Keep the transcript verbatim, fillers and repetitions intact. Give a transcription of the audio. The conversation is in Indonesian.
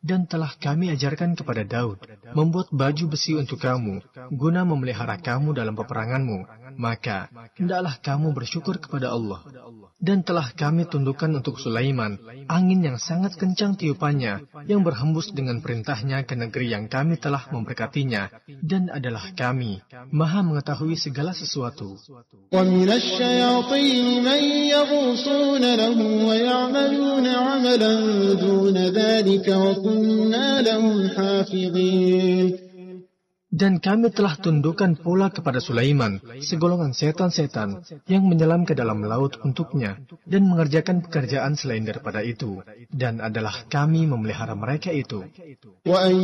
Dan telah kami ajarkan kepada Daud membuat baju besi untuk kamu, guna memelihara kamu dalam peperanganmu. Maka hendaklah kamu bersyukur kepada Allah. Dan telah kami tundukkan untuk Sulaiman angin yang sangat kencang tiupannya, yang berhembus dengan perintahnya ke negeri yang kami telah memberkatinya. Dan adalah kami Maha mengetahui segala sesuatu. وَمِنَ الشَّيَاطِينِ مَن يَغُوصُونَ لَهُ وَيَعْمَلُونَ عَمَلًا دُونَ ذَلِكَ وَكُنَّا لَهُمْ حَافِظِينَ. Dan kami telah tundukkan pula kepada Sulaiman segolongan setan-setan yang menyelam ke dalam laut untuknya dan mengerjakan pekerjaan selain daripada itu. Dan adalah kami memelihara mereka itu. وَأَيُّوبَ